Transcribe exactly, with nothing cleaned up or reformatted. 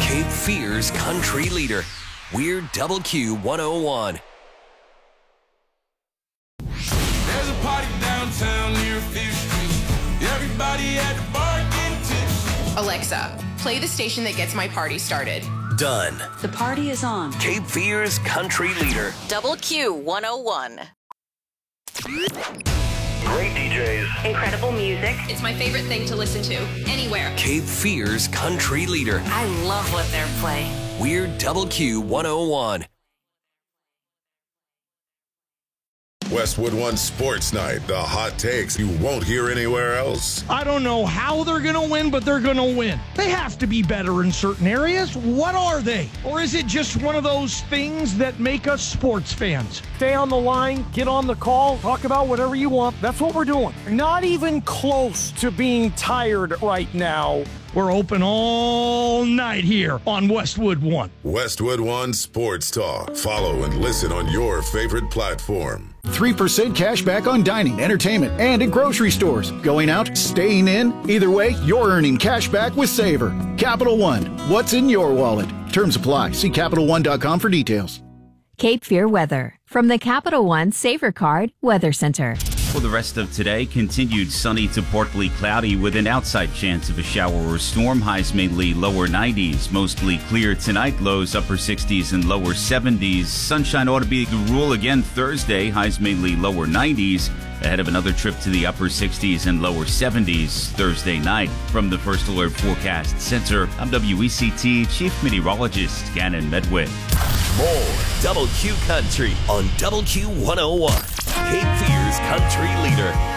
Cape Fear's country leader. We're Double Q one oh one. There's a party downtown near Fifth Street. Everybody at the bar getting tips. Alexa, play the station that gets my party started. Done. The party is on. Cape Fear's country leader. Double Q one oh one. Great D Js. Incredible music. It's my favorite thing to listen to, anywhere. Cape Fear's country leader. I love what they're playing. We're Double Q one oh one. Westwood One Sports Night, the hot takes you won't hear anywhere else. I don't know how they're going to win, but they're going to win. They have to be better in certain areas. What are they? Or is it just one of those things that make us sports fans? Stay on the line, get on the call, talk about whatever you want. That's what we're doing. Not even close to being tired right now. We're open all night here on Westwood One. Westwood One Sports Talk. Follow and listen on your favorite platform. three percent cash back on dining, entertainment, and at grocery stores. Going out, staying in. Either way, you're earning cash back with Savor. Capital One. What's in your wallet? Terms apply. See Capital One dot com for details. Cape Fear weather from the Capital One Savor Card Weather Center. For the rest of today, continued sunny to partly cloudy with an outside chance of a shower or storm. Highs mainly lower nineties. Mostly clear tonight. Lows upper sixties and lower seventies. Sunshine ought to be the rule again Thursday. Highs mainly lower nineties. Ahead of another trip to the upper sixties and lower seventies Thursday night. From the First Alert Forecast Center, I'm W E C T Chief Meteorologist Gannon Medwin. More Double Q Country on Double Q one oh one. Cape Fear's country leader.